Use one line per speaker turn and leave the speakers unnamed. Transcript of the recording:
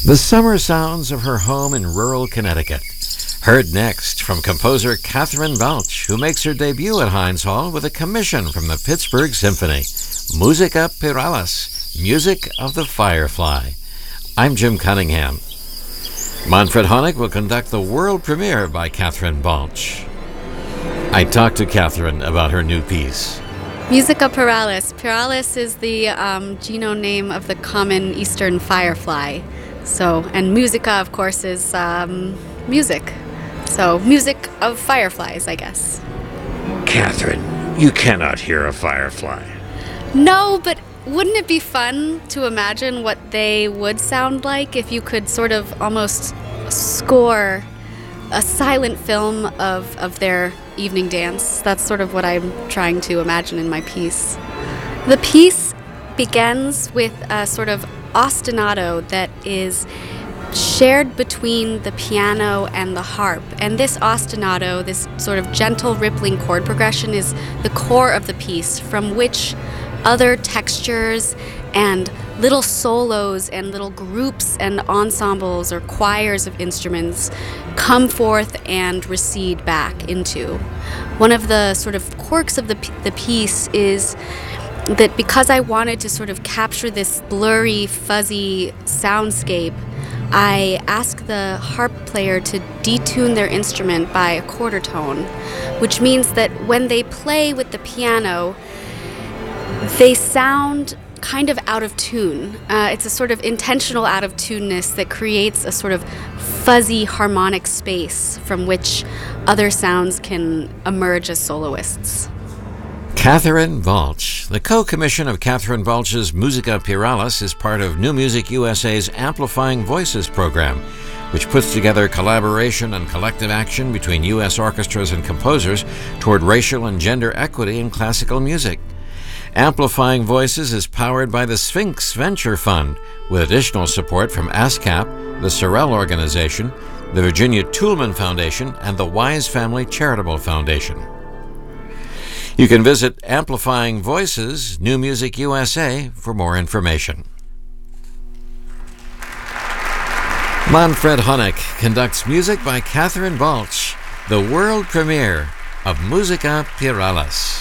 The summer sounds of her home in rural Connecticut. Heard next from composer Catherine Balch, who makes her debut at Heinz Hall with a commission from the Pittsburgh Symphony, Musica Pyralis, Music of the Firefly. I'm Jim Cunningham. Manfred Honeck will conduct the world premiere by Catherine Balch. I talked to Catherine about her new piece.
Musica Pyralis. Pyralis is the genome name of the common eastern firefly. And musica, of course, is music. So, music of fireflies, I guess.
Catherine, you cannot hear a firefly.
No, but wouldn't it be fun to imagine what they would sound like if you could sort of almost score a silent film of their evening dance? That's sort of what I'm trying to imagine in my piece. The piece begins with a sort of ostinato that is shared between the piano and the harp. And this ostinato, this sort of gentle rippling chord progression, is the core of the piece, from which other textures and little solos and little groups and ensembles or choirs of instruments come forth and recede back into. One of the sort of quirks of the piece is that because I wanted to sort of capture this blurry, fuzzy soundscape, I asked the harp player to detune their instrument by a quarter tone, which means that when they play with the piano, they sound kind of out of tune. It's a sort of intentional out of tuneness that creates a sort of fuzzy harmonic space from which other sounds can emerge as soloists.
Catherine Balch. The co-commission of Catherine Balch's Musica Pyralis is part of New Music USA's Amplifying Voices program, which puts together collaboration and collective action between U.S. orchestras and composers toward racial and gender equity in classical music. Amplifying Voices is powered by the Sphinx Venture Fund, with additional support from ASCAP, the Sorrell Organization, the Virginia Toolman Foundation, and the Wise Family Charitable Foundation. You can visit Amplifying Voices, New Music USA, for more information. Manfred Honeck conducts music by Catherine Balch, the world premiere of Musica Pyralis.